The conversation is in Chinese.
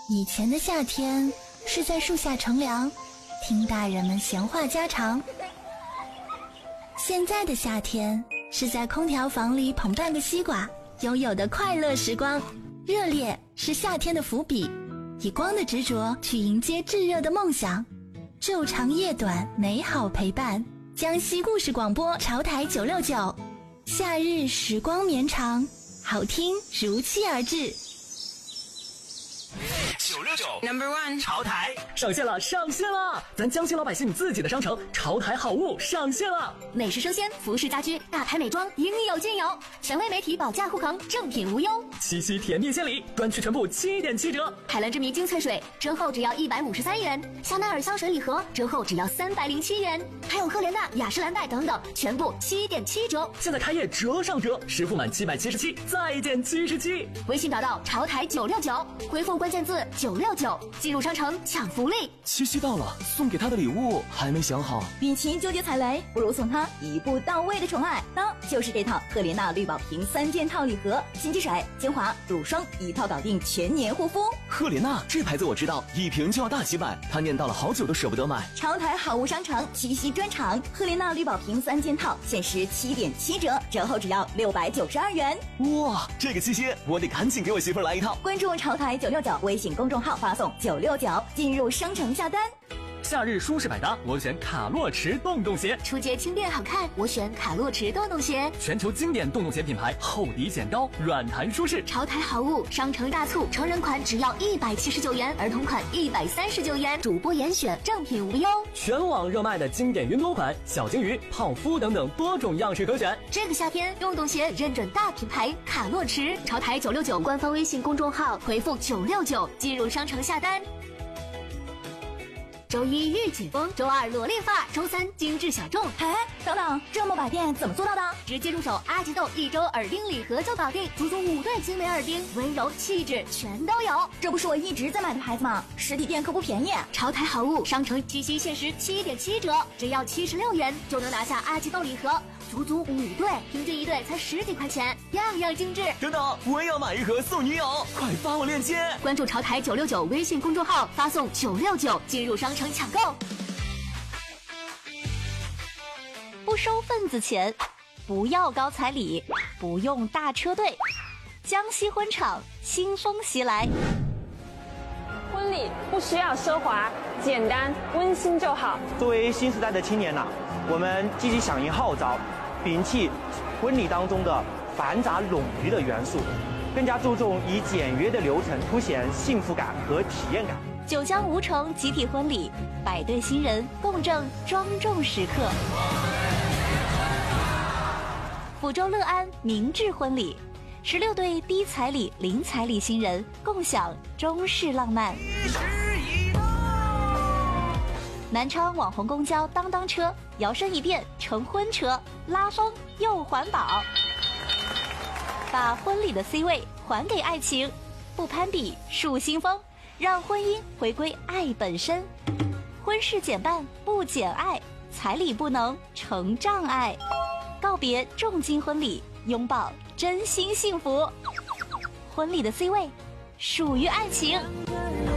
以前的夏天是在树下乘凉，听大人们闲话家常。现在的夏天是在空调房里捧半个西瓜，拥有的快乐时光。热烈是夏天的伏笔，以光的执着去迎接炙热的梦想。昼长夜短，美好陪伴。江西故事广播潮台969，夏日时光绵长，好听如期而至。 969 No.1 潮台上线了！咱江西老百姓自己的商城潮台好物上线了， 美食生鲜、服饰家居、大牌美妆应有尽有，权威媒体保价护航，正品无忧。 七夕甜蜜献礼，专区全部7.7折。 海蓝之谜精粹水折后只要153元，香奈儿香水礼盒折后只要307元，还有赫莲娜、雅诗兰黛等等，全部7.7折。 现在开业折上折，实付满777再减77。 微信找到潮台969，回复关键字969，进入商城抢福利。 七夕到了，送给他的礼物还没想好， 与其纠结踩雷，不如送他一步到位的宠爱，那就是这套赫莲娜绿宝瓶3件套礼盒，心机水、精华、乳霜一套搞定全年护肤。 赫莲娜这牌子我知道，一瓶就要大几百，他念叨了好久都舍不得买。 潮台好物商城七夕专场，赫莲娜绿宝瓶3件套限时7.7折，折后只要692元。 哇，这个七夕我得赶紧给我媳妇来一套。 关注潮台969微信公众号，发送969进入商城下单。 夏日舒适百搭，我选卡洛驰洞洞鞋。 出街轻便好看，我选卡洛驰洞洞鞋。 全球经典洞洞鞋品牌，厚底显高，软弹舒适。 潮台好物商城大促，成人款只要179元，儿童款139元，主播严选，正品无忧。 全网热卖的经典云朵款、小金鱼、泡芙等等多种样式可选。 这个夏天，洞洞鞋认准大品牌卡洛驰。潮台969官方微信公众号回复969进入商城下单。周一御姐风，周二萝莉发，周三精致小众。 哎，等等，这么百变怎么做到的？ 直接入手阿吉豆1周耳钉礼盒就搞定，足足5对精美耳钉，温柔气质全都有。 这不是我一直在买的牌子吗？实体店可不便宜。 潮台好物商城七夕限时7.7折，只要76元就能拿下阿吉豆礼盒，足足5对，平均1对才10几块钱，样样精致。 等等，我也要买一盒送女友，快发我链接。 关注潮台969微信公众号，发送969进入商城抢购。 不收份子钱，不要高彩礼，不用大车队，江西婚场新风袭来。 婚礼不需要奢华，简单温馨就好。 作为新时代的青年我们积极响应号召，摒弃婚礼当中的繁杂冗余的元素，更加注重以简约的流程凸显幸福感和体验感。 九江吴城集体婚礼，100对新人共振庄重时刻。抚州乐安明志婚礼，16对低彩礼零彩礼新人共享中式浪漫。南昌网红公交当当车摇身一变成婚车，拉风又环保，把婚礼的 C 位还给爱情，不攀比树新风，让婚姻回归爱本身。婚事减半不减爱，彩礼不能成障碍，告别重金婚礼，拥抱真心幸福。婚礼的 C 位属于爱情。